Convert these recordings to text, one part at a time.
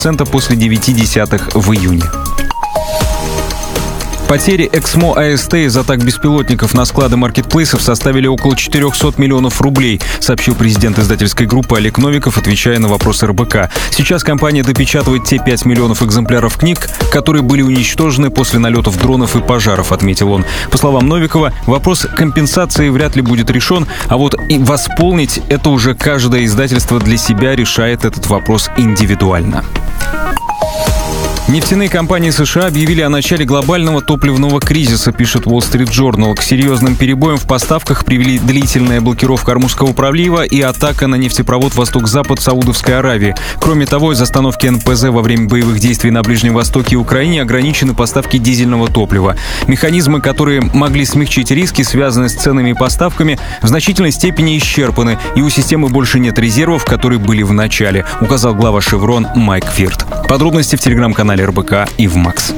после 0,9 в июне. Потери Эксмо АСТ из атак беспилотников на склады маркетплейсов составили около 400 миллионов рублей, сообщил президент издательской группы Олег Новиков, отвечая на вопрос РБК. Сейчас компания допечатывает те 5 миллионов экземпляров книг, которые были уничтожены после налетов дронов и пожаров, отметил он. По словам Новикова, вопрос компенсации вряд ли будет решен, а вот и восполнить это уже каждое издательство для себя решает этот вопрос индивидуально. Нефтяные компании США объявили о начале глобального топливного кризиса, пишет Wall Street Journal. К серьезным перебоям в поставках привели длительная блокировка Ормузского пролива и атака на нефтепровод Восток-Запад Саудовской Аравии. Кроме того, из остановки НПЗ во время боевых действий на Ближнем Востоке и Украине ограничены поставки дизельного топлива. Механизмы, которые могли смягчить риски, связанные с ценами и поставками, в значительной степени исчерпаны, и у системы больше нет резервов, которые были в начале, указал глава «Шеврон» Майк Фирт. Подробности в телеграм-канале РБК и в МАКС.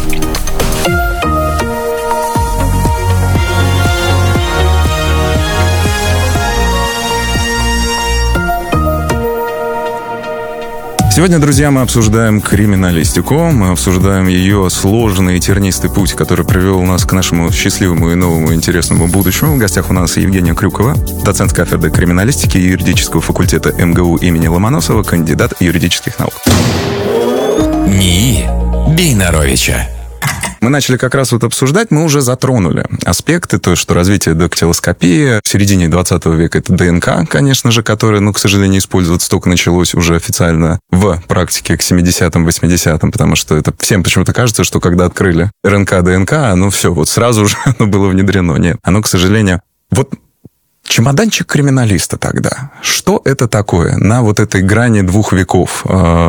Сегодня, друзья, мы обсуждаем криминалистику, мы обсуждаем ее сложный и тернистый путь, который привел нас к нашему счастливому и новому интересному будущему. В гостях у нас Евгения Крюкова, доцент кафедры криминалистики и юридического факультета МГУ имени Ломоносова, кандидат юридических наук. НИИ Бейнаровича. Мы начали как раз вот обсуждать, мы уже затронули аспекты, то, что развитие дактилоскопии в середине 20 века, это ДНК, конечно же, которое, к сожалению, использоваться только началось уже официально в практике к 70-м, 80-м, потому что это всем почему-то кажется, что когда открыли РНК, ДНК, оно все, вот сразу же оно было внедрено. Нет, оно, к сожалению, вот чемоданчик криминалиста тогда. Что это такое на вот этой грани двух веков,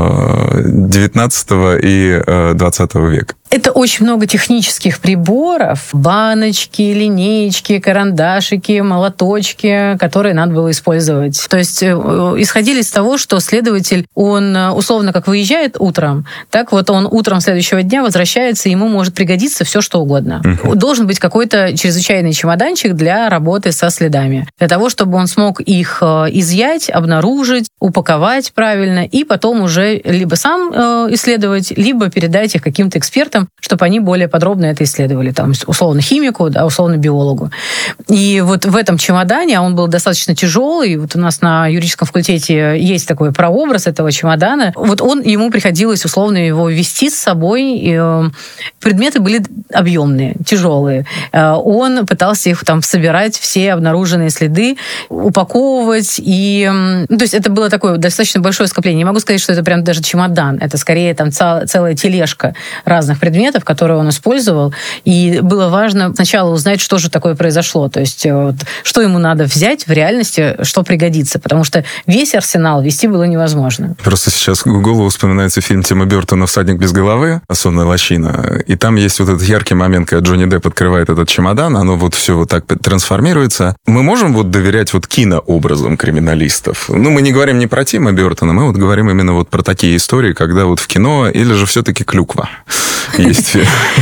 19 и 20 века? Это очень много технических приборов, баночки, линеечки, карандашики, молоточки, которые надо было использовать. То есть исходили из того, что следователь, он условно как выезжает утром, так вот он утром следующего дня возвращается, ему может пригодиться все, что угодно. Должен быть какой-то чрезвычайный чемоданчик для работы со следами. Для того, чтобы он смог их изъять, обнаружить, упаковать правильно, и потом уже либо сам исследовать, либо передать их каким-то экспертам, чтобы они более подробно это исследовали, там, условно химику, да, условно биологу. И вот в этом чемодане, а он был достаточно тяжелый, вот у нас на юридическом факультете есть такой прообраз этого чемодана, вот ему приходилось условно его вести с собой, и предметы были объемные, тяжелые. Он пытался их там собирать, все обнаруженные следы, упаковывать, и... то есть это было такое достаточно большое скопление. Не могу сказать, что это прям даже чемодан, это скорее там целая тележка разных предметов, которые он использовал, и было важно сначала узнать, что же такое произошло, то есть что ему надо взять в реальности, что пригодится, потому что весь арсенал вести было невозможно. Просто сейчас в голову вспоминается фильм Тима Бёртона «Всадник без головы», «Сонная лощина», и там есть вот этот яркий момент, когда Джонни Депп открывает этот чемодан, оно вот все вот так трансформируется. Мы можем вот доверять вот кинообразам криминалистов? Мы не говорим не про Тима Бёртона, мы вот говорим именно вот про такие истории, когда вот в кино, или же все-таки клюква есть?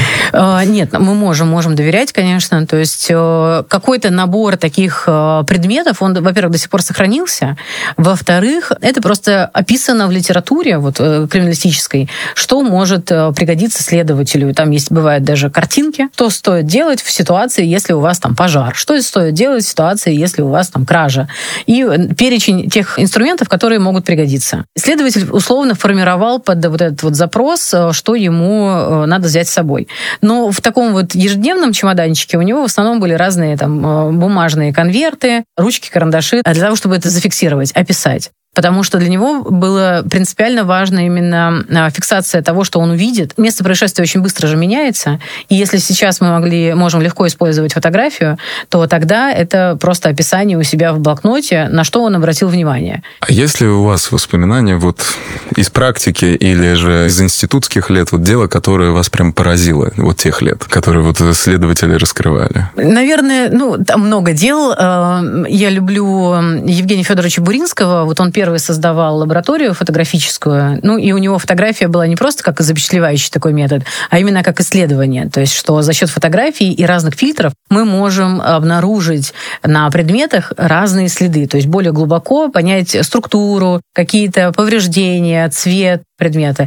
Нет, мы можем доверять, конечно. То есть какой-то набор таких предметов, он, во-первых, до сих пор сохранился. Во-вторых, это просто описано в литературе вот, криминалистической, что может пригодиться следователю. Там есть, бывают даже картинки, что стоит делать в ситуации, если у вас там пожар, что стоит делать в ситуации, если у вас там кража. И перечень тех инструментов, которые могут пригодиться. Следователь условно формировал под вот этот вот запрос, что ему надо взять с собой. Но в таком вот ежедневном чемоданчике у него в основном были разные там бумажные конверты, ручки, карандаши, для того, чтобы это зафиксировать, описать. Потому что для него было принципиально важно именно фиксация того, что он увидит. Место происшествия очень быстро же меняется, и если сейчас мы можем легко использовать фотографию, то тогда это просто описание у себя в блокноте, на что он обратил внимание. А есть ли у вас воспоминания вот из практики или же из институтских лет, вот дело, которое вас прям поразило, вот тех лет, которые вот следователи раскрывали? Наверное, там много дел. Я люблю Евгения Федоровича Буринского, вот он первый создавал лабораторию фотографическую, и у него фотография была не просто как запечатлевающий такой метод, а именно как исследование. То есть, что за счет фотографий и разных фильтров мы можем обнаружить на предметах разные следы, то есть более глубоко понять структуру, какие-то повреждения, цвет предмета.